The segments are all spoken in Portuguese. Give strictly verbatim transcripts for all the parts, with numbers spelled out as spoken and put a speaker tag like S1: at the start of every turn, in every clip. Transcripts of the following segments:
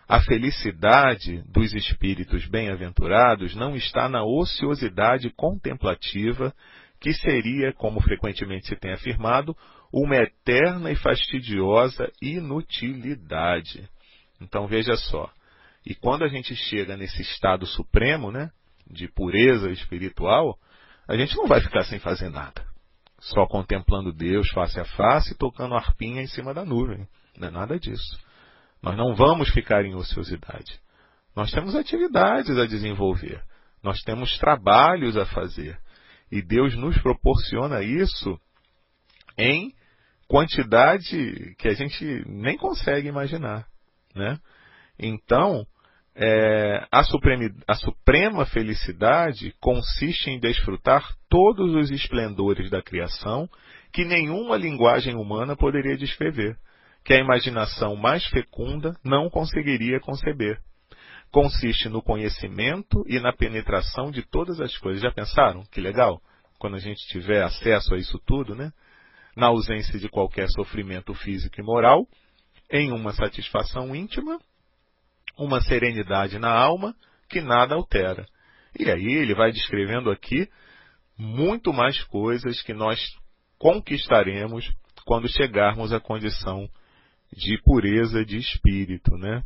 S1: A felicidade dos espíritos bem-aventurados não está na ociosidade contemplativa, que seria, como frequentemente se tem afirmado, uma eterna e fastidiosa inutilidade. Então veja só, e quando a gente chega nesse estado supremo, né, de pureza espiritual, a gente não vai ficar sem fazer nada, só contemplando Deus face a face e tocando harpinha em cima da nuvem. Não é nada disso. Nós não vamos ficar em ociosidade. Nós temos atividades a desenvolver. Nós temos trabalhos a fazer. E Deus nos proporciona isso em quantidade que a gente nem consegue imaginar, né? Então, é, a, suprema, a suprema felicidade consiste em desfrutar todos os esplendores da criação que nenhuma linguagem humana poderia descrever, que a imaginação mais fecunda não conseguiria conceber. Consiste no conhecimento e na penetração de todas as coisas. Já pensaram? Que legal? Quando a gente tiver acesso a isso tudo, né? Na ausência de qualquer sofrimento físico e moral, em uma satisfação íntima, uma serenidade na alma que nada altera. E aí ele vai descrevendo aqui muito mais coisas que nós conquistaremos quando chegarmos à condição de pureza de espírito, né?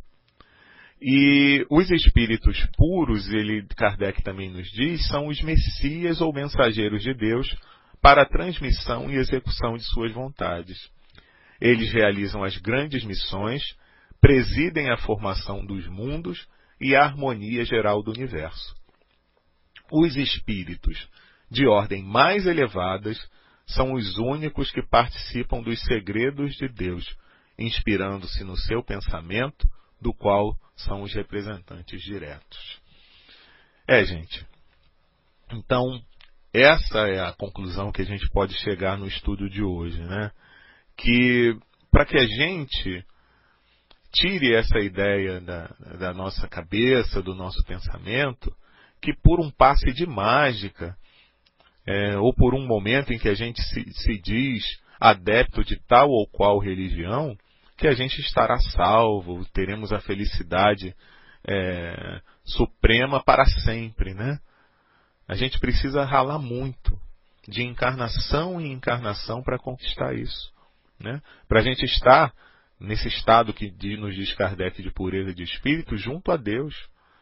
S1: E os espíritos puros, ele, Kardec também nos diz, são os messias ou mensageiros de Deus para a transmissão e execução de suas vontades. Eles realizam as grandes missões, presidem a formação dos mundos e a harmonia geral do universo. Os espíritos de ordem mais elevadas são os únicos que participam dos segredos de Deus, inspirando-se no seu pensamento, do qual são os representantes diretos. É, gente. Então, essa é a conclusão que a gente pode chegar no estudo de hoje, né? Que, para que a gente tire essa ideia da, da nossa cabeça, do nosso pensamento, que por um passe de mágica, é, ou por um momento em que a gente se, se diz adepto de tal ou qual religião, que a gente estará salvo, teremos a felicidade é, suprema para sempre, né? A gente precisa ralar muito, de encarnação em encarnação, para conquistar isso, né? Para a gente estar nesse estado que nos diz Kardec de pureza de espírito, junto a Deus,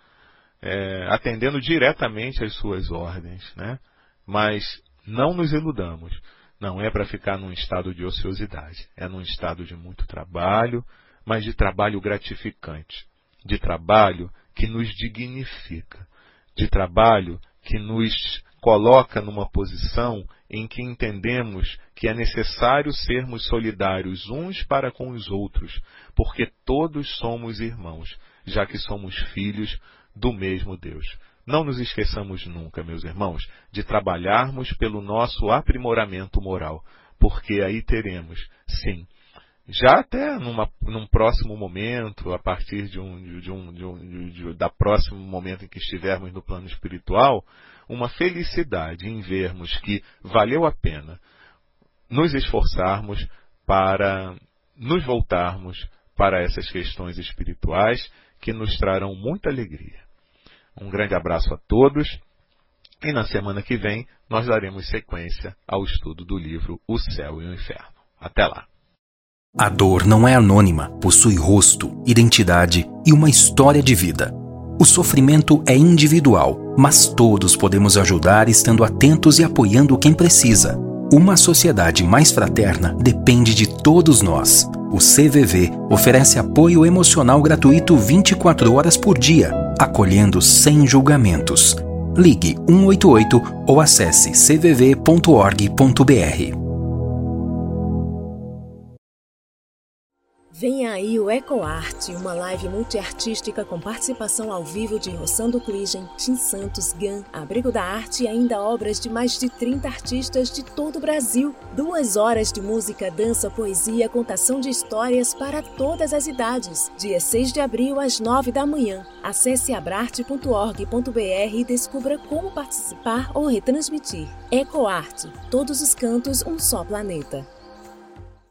S1: é, atendendo diretamente às suas ordens, né? Mas não nos iludamos. Não é para ficar num estado de ociosidade. É num estado de muito trabalho, mas de trabalho gratificante. De trabalho que nos dignifica. De trabalho que nos coloca numa posição em que entendemos que é necessário sermos solidários uns para com os outros, porque todos somos irmãos, já que somos filhos do mesmo Deus. Não nos esqueçamos nunca, meus irmãos, de trabalharmos pelo nosso aprimoramento moral, porque aí teremos, sim, já até numa, num próximo momento, a partir de um, de um, de um, de, de, da próximo momento em que estivermos no plano espiritual, uma felicidade em vermos que valeu a pena nos esforçarmos para nos voltarmos para essas questões espirituais que nos trarão muita alegria. Um grande abraço a todos e na semana que vem nós daremos sequência ao estudo do livro O Céu e o Inferno. Até lá!
S2: A dor não é anônima, possui rosto, identidade e uma história de vida. O sofrimento é individual, mas todos podemos ajudar estando atentos e apoiando quem precisa. Uma sociedade mais fraterna depende de todos nós. O C V V oferece apoio emocional gratuito vinte e quatro horas por dia, acolhendo sem julgamentos. Ligue um oito oito ou acesse c v v ponto org ponto b r.
S3: Vem aí o EcoArte, uma live multiartística com participação ao vivo de Rossando Cligem, Tim Santos, Gan, Abrigo da Arte e ainda obras de mais de trinta artistas de todo o Brasil. Duas horas de música, dança, poesia, contação de histórias para todas as idades. Dia seis de abril, às nove da manhã. Acesse abrarte ponto org ponto b r e descubra como participar ou retransmitir. EcoArte, todos os cantos, um só planeta.